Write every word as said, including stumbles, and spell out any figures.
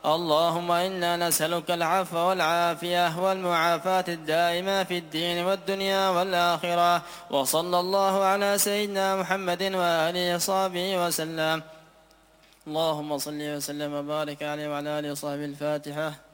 اللهم إنا نسألك العفو والعافية والمعافاة الدائمة في الدين والدنيا والآخرة. وصلى الله على سيدنا محمد وآله وصحبه وسلم. اللهم صل وسلم وبارك عليه وعلى آله وصحبه. الفاتحة.